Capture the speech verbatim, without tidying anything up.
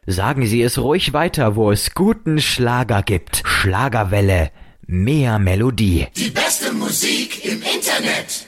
Sagen Sie es ruhig weiter, wo es guten Schlager gibt. Schlagerwelle, mehr Melodie. Die beste Musik im Internet.